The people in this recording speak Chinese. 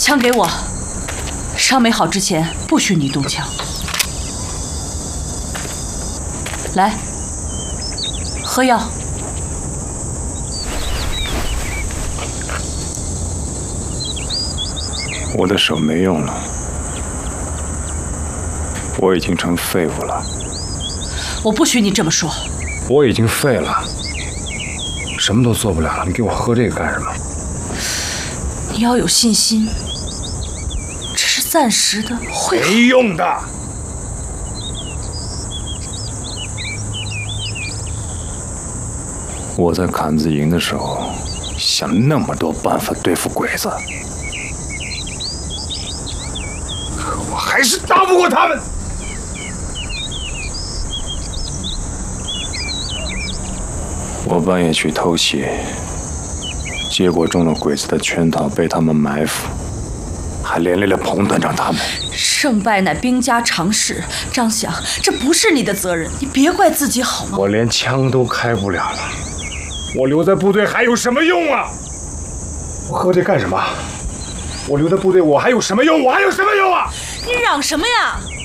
枪给我，伤没好之前不许你动枪。来，喝药。 我的手没用了，我已经成废物了。 我不许你这么说。 我已经废了，什么都做不了了。你给我喝这个干什么？ 你要有信心，这是暂时的，会好。 没用的。我在坎子营的时候，想那么多办法对付鬼子，可我还是打不过他们。我半夜去偷袭，结果中了鬼子的圈套，被他们埋伏，还连累了彭团长他们。 胜败乃兵家常事，张翔，这不是你的责任，你别怪自己好吗？ 我连枪都开不了了，我留在部队还有什么用啊？我喝这干什么？我留在部队我还有什么用？我还有什么用啊？ 你嚷什么呀？